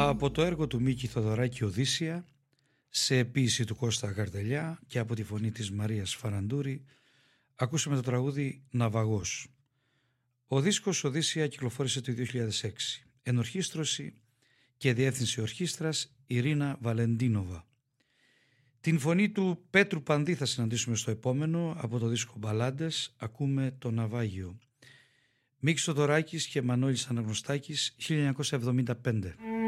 Από το έργο του Μίκη Θοδωράκη «Οδύσσια», σε ποίηση του Κώστα Γαρτελιά και από τη φωνή της Μαρίας Φαραντούρη, ακούσαμε το τραγούδι «Ναυαγός». Ο δίσκος «Οδύσσια» κυκλοφόρησε το 2006. Ενορχήστρωση και διεύθυνση ορχήστρας Ειρίνα Βαλεντίνοβα. Την φωνή του Πέτρου Πανδή θα συναντήσουμε στο επόμενο. Από το δίσκο «Μπαλάντες» ακούμε το «Ναυάγιο». Μίκης Θοδωράκης και Μανώλης Αναγνωστάκης, 1975.